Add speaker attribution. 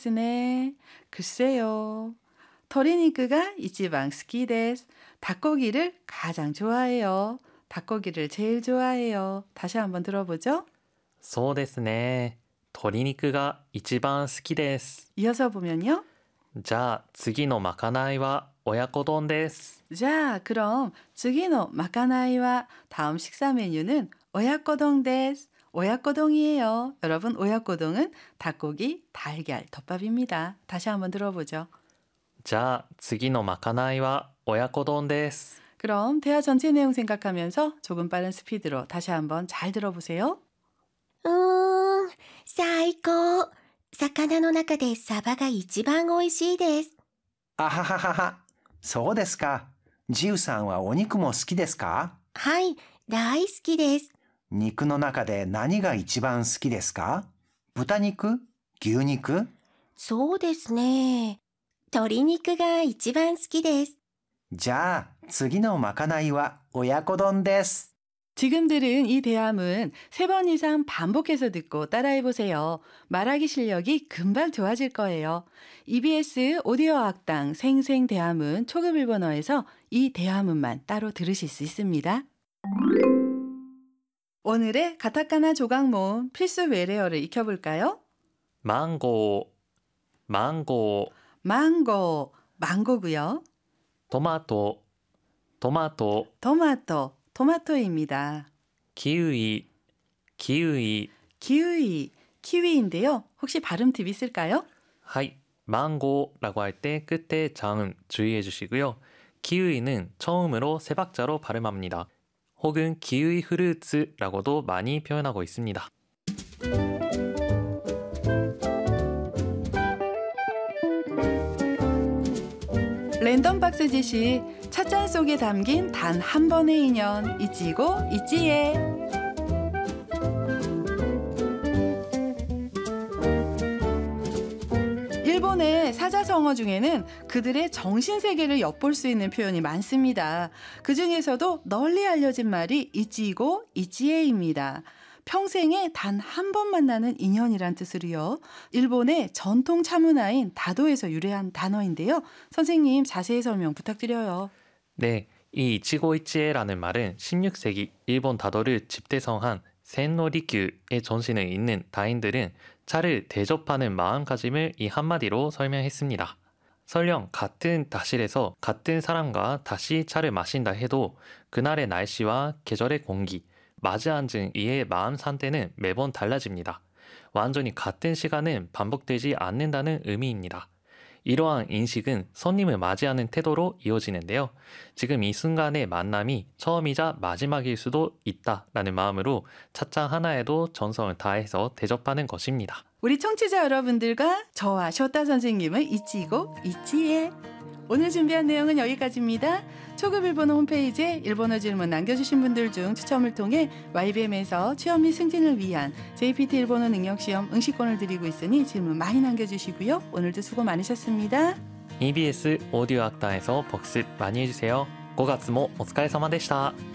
Speaker 1: ですね. 글쎄요. 토리니크가 이치방 스키 데스. 닭고기를 가장 좋아해요. 닭고기를 제일 좋아해요. 다시 한번 들어보죠.
Speaker 2: そうですね。鶏肉が一番好きです。
Speaker 1: 이어서 보면요.
Speaker 2: じゃあ次のまかないは親子丼です。
Speaker 1: 자, 그럼 次の 마카나이와 다음 식사 메뉴는 오야코동 데스. 오야코동이에요. 여러분, 오야코동은 닭고기, 달걀, 덮밥입니다. 다시 한번 들어보죠.
Speaker 2: じゃあ次のまかないは親子丼です。
Speaker 1: 그럼 대화 전체 내용 생각하면서 조금 빠른 스피드로 다시 한번 잘 들어보세요.
Speaker 3: 最高。魚の中でサバが一番美味しいです。
Speaker 4: あはははは。そうですか。ジウさんはお肉も好きですか？
Speaker 3: はい、大好きです。
Speaker 4: 肉の中で何が一番好きですか？豚肉？牛肉？
Speaker 3: そうですね。鶏肉が一番好きです。
Speaker 4: じゃあ次のまかないは親子丼です。
Speaker 1: 지금 들은 이 대화문 3번 이상 반복해서 듣고 따라해보세요. 말하기 실력이 금방 좋아질 거예요. EBS 오디오 학당 생생 대화문 초급 일본어에서 이 대화문만 따로 들으실 수 있습니다. 오늘의 가타카나 조각 모음 필수 외래어를 익혀볼까요?
Speaker 2: 망고, 망고,
Speaker 1: 망고, 망고고요.
Speaker 2: 토마토, 토마토,
Speaker 1: 토마토, 토마토입니다.
Speaker 2: 키위, 키위.
Speaker 1: 키위, 키위인데요. 혹시 발음 팁 있을까요?
Speaker 2: はい、망고라고 할 때 끝에 자음 주의해 주시고요. 키위는 처음으로 세 박자로 발음합니다. 혹은 키위 프루츠라고도 많이 표현하고 있습니다.
Speaker 1: 랜덤 박스 지시, 찻잔 속에 담긴 단 한 번의 인연, 이치고 이치에. 일본의 사자성어 중에는 그들의 정신세계를 엿볼 수 있는 표현이 많습니다. 그 중에서도 널리 알려진 말이 이치고 이치에입니다. 평생에 단 한 번 만나는 인연이란 뜻으로요. 일본의 전통 차문화인 다도에서 유래한 단어인데요. 선생님 자세히 설명 부탁드려요.
Speaker 2: 네, 이 이치고이치에라는 말은 16세기 일본 다도를 집대성한 센노리큐의 전신을 잇는 다인들은 차를 대접하는 마음가짐을 이 한마디로 설명했습니다. 설령 같은 다실에서 같은 사람과 다시 차를 마신다 해도 그날의 날씨와 계절의 공기, 맞이 앉은 이의 마음 상태는 매번 달라집니다. 완전히 같은 시간은 반복되지 않는다는 의미입니다. 이러한 인식은 손님을 맞이하는 태도로 이어지는데요. 지금 이 순간의 만남이 처음이자 마지막일 수도 있다라는 마음으로 찻잔 하나에도 정성을 다해서 대접하는 것입니다.
Speaker 1: 우리 청취자 여러분들과 저와 쇼타 선생님을 이치고 이치에. 오늘 준비한 내용은 여기까지입니다. 초급 일본어 홈페이지에 일본어 질문 남겨주신 분들 중 추첨을 통해 YBM에서 취업 및 승진을 위한 JPT 일본어 능력시험 응시권을 드리고 있으니 질문 많이 남겨주시고요. 오늘도 수고 많으셨습니다.
Speaker 2: EBS 오디오 학당에서 복습 많이 해주세요. 5月もお疲れ様でした。